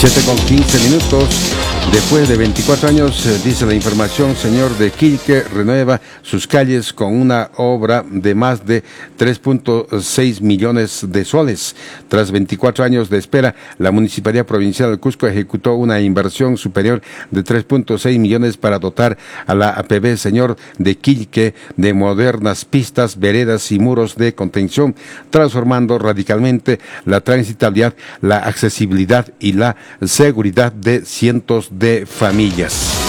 7:15. Después de 24 años, dice la información, señor de Quilque renueva sus calles con una obra de más de 3.6 millones de soles. Tras 24 años de espera, la Municipalidad Provincial del Cusco ejecutó una inversión superior de 3.6 millones para dotar a la APB señor de Quilque de modernas pistas, veredas y muros de contención, transformando radicalmente la transitabilidad, la accesibilidad y la seguridad de cientos de familias.